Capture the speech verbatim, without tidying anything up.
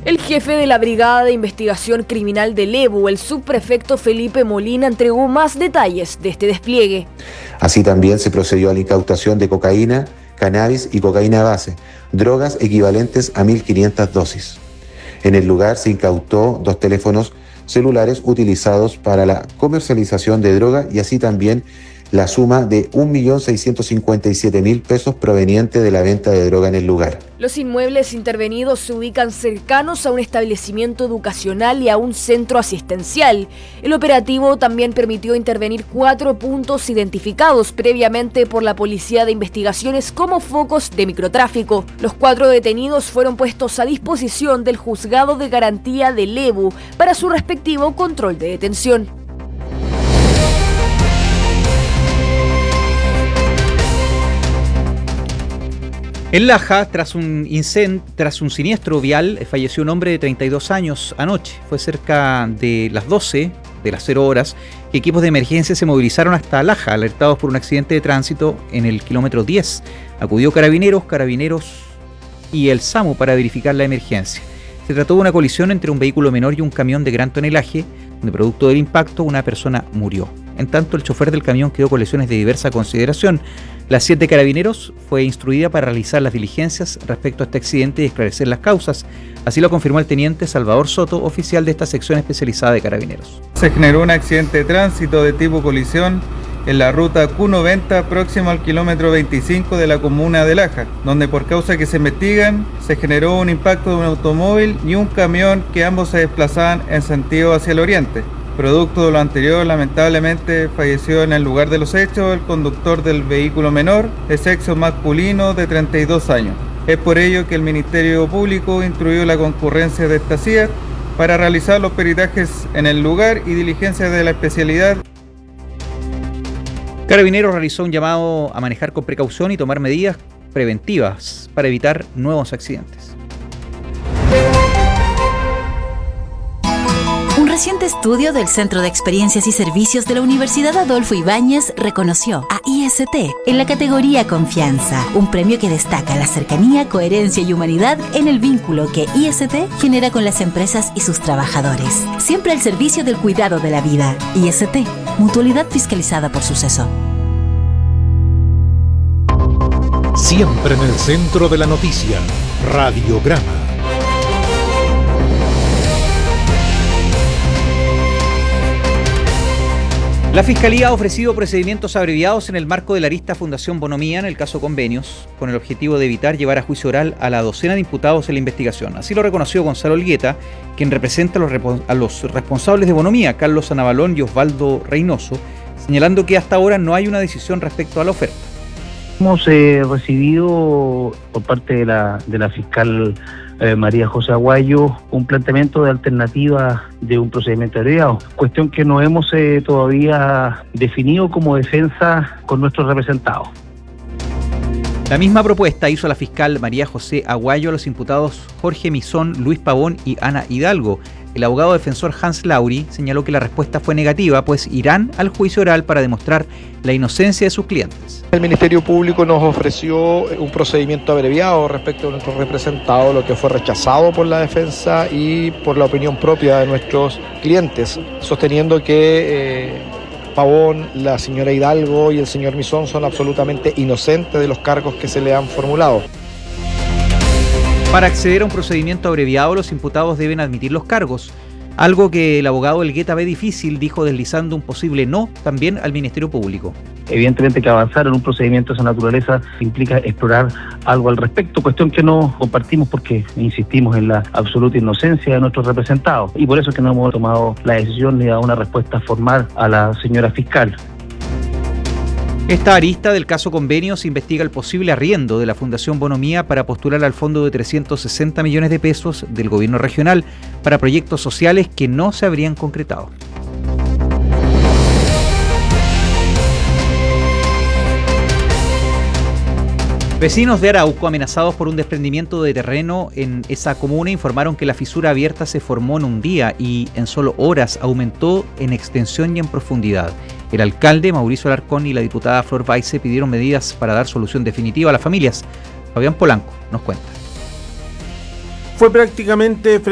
El jefe de la Brigada de Investigación Criminal de Lebu, el subprefecto Felipe Molina, entregó más detalles de este despliegue. Así también se procedió a la incautación de cocaína, cannabis y cocaína base, drogas equivalentes a mil quinientas dosis. En el lugar se incautó dos teléfonos celulares utilizados para la comercialización de droga y así también la suma de un millón seiscientos cincuenta y siete mil pesos proveniente de la venta de droga en el lugar. Los inmuebles intervenidos se ubican cercanos a un establecimiento educacional y a un centro asistencial. El operativo también permitió intervenir cuatro puntos identificados previamente por la Policía de Investigaciones como focos de microtráfico. Los cuatro detenidos fueron puestos a disposición del Juzgado de Garantía de Lebu para su respectivo control de detención. En Laja, tras un incend- tras un siniestro vial, falleció un hombre de treinta y dos años anoche. Fue cerca de las doce, de las cero horas, que equipos de emergencia se movilizaron hasta Laja, alertados por un accidente de tránsito en el kilómetro diez. Acudió Carabineros, Carabineros y el SAMU para verificar la emergencia. Se trató de una colisión entre un vehículo menor y un camión de gran tonelaje, donde producto del impacto una persona murió. En tanto, el chofer del camión quedó con lesiones de diversa consideración. La C I E T de Carabineros fue instruida para realizar las diligencias respecto a este accidente y esclarecer las causas. Así lo confirmó el teniente Salvador Soto, oficial de esta sección especializada de Carabineros. Se generó un accidente de tránsito de tipo colisión en la ruta Q noventa próximo al kilómetro veinticinco de la comuna de Laja, donde por causas que se investigan se generó un impacto de un automóvil y un camión que ambos se desplazaban en sentido hacia el oriente. Producto de lo anterior, lamentablemente falleció en el lugar de los hechos el conductor del vehículo menor, de sexo masculino de treinta y dos años. Es por ello que el Ministerio Público instruyó la concurrencia de esta C I E T para realizar los peritajes en el lugar y diligencias de la especialidad. Carabineros realizó un llamado a manejar con precaución y tomar medidas preventivas para evitar nuevos accidentes. Un reciente estudio del Centro de Experiencias y Servicios de la Universidad Adolfo Ibáñez reconoció a I S T en la categoría Confianza, un premio que destaca la cercanía, coherencia y humanidad en el vínculo que I S T genera con las empresas y sus trabajadores. Siempre al servicio del cuidado de la vida. I S T, mutualidad fiscalizada por Suceso. Siempre en el centro de la noticia, Radiograma. La Fiscalía ha ofrecido procedimientos abreviados en el marco de la arista Fundación Bonomía en el caso Convenios, con el objetivo de evitar llevar a juicio oral a la docena de imputados en la investigación. Así lo reconoció Gonzalo Olgueta, quien representa a los, repo- a los responsables de Bonomía, Carlos Anabalón y Osvaldo Reynoso, señalando que hasta ahora no hay una decisión respecto a la oferta. Hemos eh, recibido por parte de la, de la fiscal eh, María José Aguayo un planteamiento de alternativa de un procedimiento abreviado, cuestión que no hemos eh, todavía definido como defensa con nuestros representados. La misma propuesta hizo la fiscal María José Aguayo a los imputados Jorge Misón, Luis Pavón y Ana Hidalgo. El abogado defensor Hans Lauri señaló que la respuesta fue negativa, pues irán al juicio oral para demostrar la inocencia de sus clientes. El Ministerio Público nos ofreció un procedimiento abreviado respecto a nuestros representados, lo que fue rechazado por la defensa y por la opinión propia de nuestros clientes, sosteniendo que eh, Pavón, la señora Hidalgo y el señor Misón son absolutamente inocentes de los cargos que se le han formulado. Para acceder a un procedimiento abreviado, los imputados deben admitir los cargos, algo que el abogado Elgueta ve difícil, dijo, deslizando un posible no también al Ministerio Público. Evidentemente que avanzar en un procedimiento de esa naturaleza implica explorar algo al respecto, cuestión que no compartimos porque insistimos en la absoluta inocencia de nuestros representados y por eso es que no hemos tomado la decisión ni dado una respuesta formal a la señora fiscal. Esta arista del caso Convenios investiga el posible arriendo de la Fundación Bonomía para postular al fondo de trescientos sesenta millones de pesos del gobierno regional para proyectos sociales que no se habrían concretado. Vecinos de Arauco, amenazados por un desprendimiento de terreno en esa comuna, informaron que la fisura abierta se formó en un día y en solo horas aumentó en extensión y en profundidad. El alcalde Mauricio Alarcón y la diputada Flor Baise pidieron medidas para dar solución definitiva a las familias. Fabián Polanco nos cuenta. Fue prácticamente